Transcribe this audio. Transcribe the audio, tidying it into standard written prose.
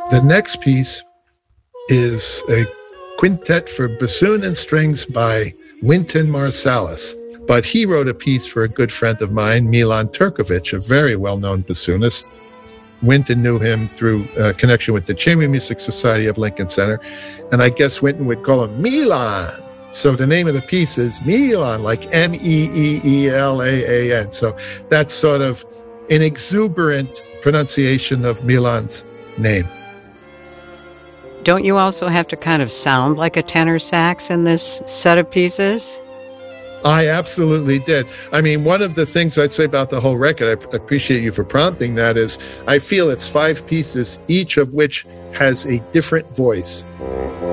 The next piece is a quintet for bassoon and strings by Wynton Marsalis. But he wrote a piece for a good friend of mine, Milan Turkovic, a very well-known bassoonist. Wynton knew him through a connection with the Chamber Music Society of Lincoln Center. And I guess Wynton would call him Milan. So the name of the piece is Milan, like Meeelaan. So that's sort of an exuberant pronunciation of Milan's name. Don't you also have to kind of sound like a tenor sax in this set of pieces? I absolutely did. I mean, one of the things I'd say about the whole record, I appreciate you for prompting that, is I feel it's 5 pieces, each of which has a different voice.